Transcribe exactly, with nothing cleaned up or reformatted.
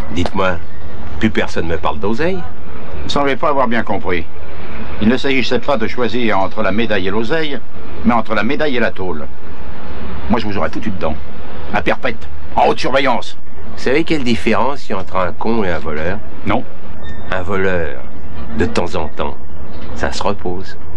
Dites-moi, plus personne me parle d'oseille? Vous semblez pas avoir bien compris. Il ne s'agissait pas de choisir entre la médaille et l'oseille, mais entre la médaille et la tôle. Moi, je vous aurais foutu dedans. À perpète, en haute surveillance. Vous savez quelle différence il y a entre un con et un voleur? Non. Un voleur, de temps en temps, ça se repose.